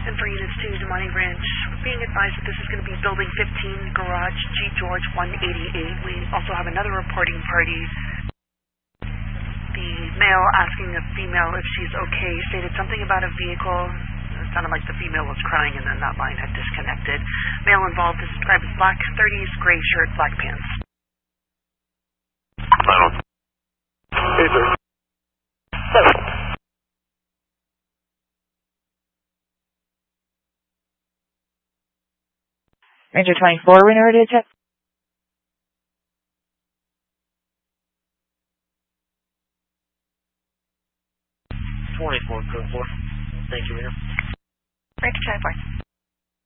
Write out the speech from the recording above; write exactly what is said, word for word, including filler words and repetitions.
And for Units two, Damani Ranch, being advised that this is going to be Building fifteen, Garage G George one eighty-eight. We also have another reporting party. The male asking the female if she's okay, stated something about a vehicle. It sounded like the female was crying and then that line had disconnected. Male involved is described as black thirties, gray shirt, black pants. Hey, sir. Ranger twenty-four, we never did check. twenty-four, code four. Thank you, Ranger. Ranger twenty-four.